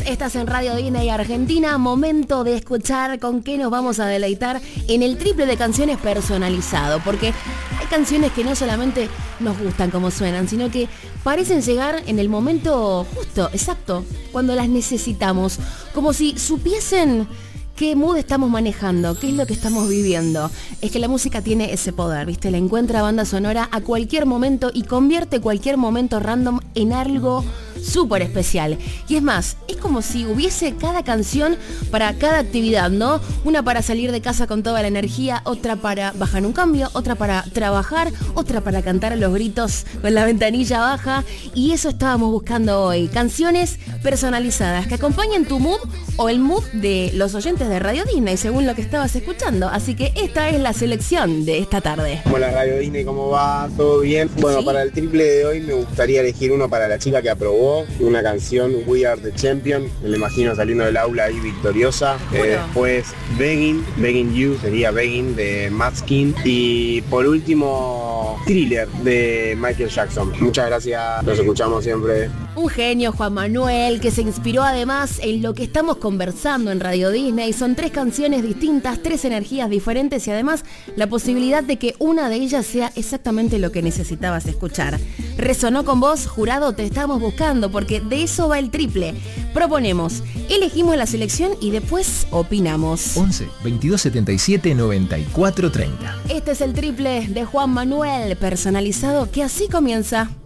Estás en Radio Disney Argentina, momento de escuchar con qué nos vamos a deleitar en el triple de canciones personalizado, porque hay canciones que no solamente nos gustan como suenan, sino que parecen llegar en el momento justo, exacto, cuando las necesitamos, como si supiesen qué mood estamos manejando, qué es lo que estamos viviendo. Es que la música tiene ese poder, ¿viste? La encuentra banda sonora a cualquier momento y convierte cualquier momento random en algo súper especial. Y es más, es como si hubiese cada canción para cada actividad, ¿no? Una para salir de casa con toda la energía, otra para bajar un cambio, otra para trabajar, otra para cantar a los gritos con la ventanilla baja. Y eso estábamos buscando hoy. Canciones personalizadas que acompañen tu mood o el mood de los oyentes de Radio Disney, según lo que estabas escuchando. Así que esta es la selección de esta tarde. Hola Radio Disney, ¿cómo va? ¿Todo bien? Bueno, ¿Sí? Para el triple de hoy me gustaría elegir uno para la chica que aprobó, una canción We Are the Champion, me la imagino saliendo del aula ahí victoriosa. Bueno. Después Begging You, sería Begging de Matskin. Y por último Thriller de Michael Jackson. Muchas gracias, los escuchamos siempre. Un genio, Juan Manuel, que se inspiró además en lo que estamos conversando en Radio Disney. Son 3 canciones distintas, 3 energías diferentes y además la posibilidad de que una de ellas sea exactamente lo que necesitabas escuchar. ¿Resonó con vos, jurado? Te estamos buscando porque de eso va el triple. Proponemos, elegimos la selección y después opinamos. 11 22 77 94 30. Este es el triple de Juan Manuel, personalizado, que así comienza.